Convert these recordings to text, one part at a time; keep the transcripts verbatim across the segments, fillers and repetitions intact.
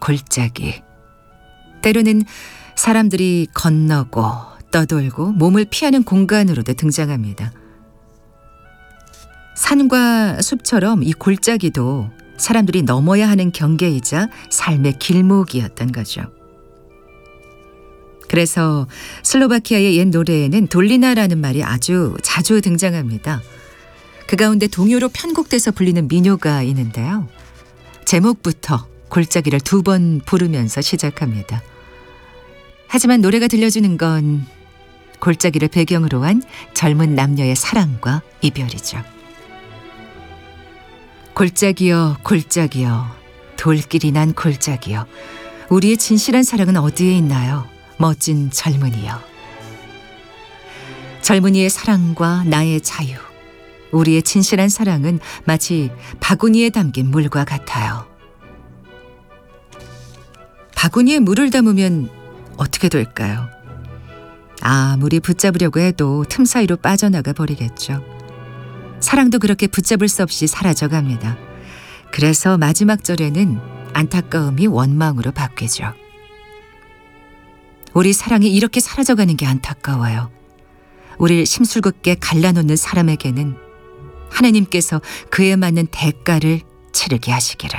골짜기. 때로는 사람들이 건너고 떠돌고 몸을 피하는 공간으로도 등장합니다. 산과 숲처럼 이 골짜기도 사람들이 넘어야 하는 경계이자 삶의 길목이었던 거죠. 그래서 슬로바키아의 옛 노래에는 돌리나라는 말이 아주 자주 등장합니다. 그 가운데 동요로 편곡돼서 불리는 민요가 있는데요. 제목부터 골짜기를 두 번 부르면서 시작합니다. 하지만 노래가 들려주는 건 골짜기를 배경으로 한 젊은 남녀의 사랑과 이별이죠. 골짜기여 골짜기여 돌길이 난 골짜기여 우리의 진실한 사랑은 어디에 있나요? 멋진 젊은이여. 젊은이의 사랑과 나의 자유. 우리의 진실한 사랑은 마치 바구니에 담긴 물과 같아요. 바구니에 물을 담으면 어떻게 될까요? 아무리 붙잡으려고 해도 틈 사이로 빠져나가 버리겠죠. 사랑도 그렇게 붙잡을 수 없이 사라져갑니다. 그래서 마지막 절에는 안타까움이 원망으로 바뀌죠. 우리 사랑이 이렇게 사라져가는 게 안타까워요. 우리를 심술궂게 갈라놓는 사람에게는 하나님께서 그에 맞는 대가를 치르게 하시기를.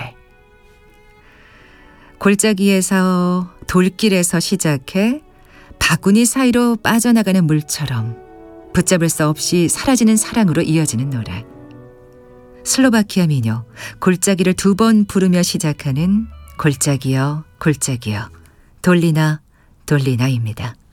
골짜기에서 돌길에서 시작해 바구니 사이로 빠져나가는 물처럼 붙잡을 수 없이 사라지는 사랑으로 이어지는 노래. 슬로바키아 민요 골짜기를 두 번 부르며 시작하는 골짜기여 골짜기여 돌리나 돌리나입니다.